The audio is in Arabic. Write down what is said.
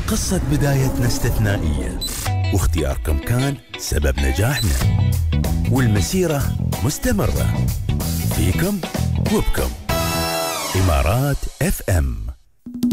قصة بدايتنا استثنائية، واختياركم كان سبب نجاحنا، والمسيرة مستمرة فيكم وبكم. إمارات FM.